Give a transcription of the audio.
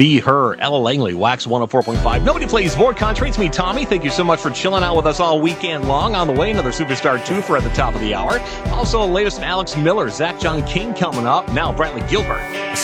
Be Her, Ella Langley, Wax 104.5. Nobody Plays More Country. It's me, Tommy. Thank you so much for chilling out with us all weekend long. On the way, another Superstar twofer at the top of the hour. Also, latest from Alex Miller, Zach John King coming up. Now, Bradley Gilbert.